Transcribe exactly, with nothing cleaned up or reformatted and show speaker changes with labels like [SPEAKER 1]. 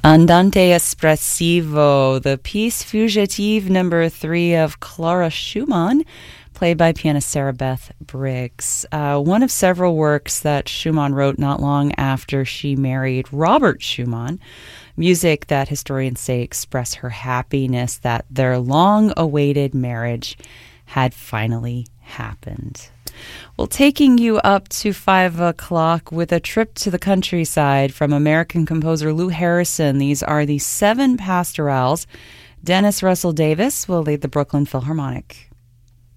[SPEAKER 1] Andante Espressivo, the piece Fugitive number three of Clara Schumann, played by pianist Sarah Beth Briggs. Uh, one of several works that Schumann wrote not long after she married Robert Schumann. Music that historians say express her happiness that their long-awaited marriage had finally happened. Well, taking you up to five o'clock with a trip to the countryside from American composer Lou Harrison. These are the seven pastorals. Dennis Russell Davis will lead the Brooklyn Philharmonic.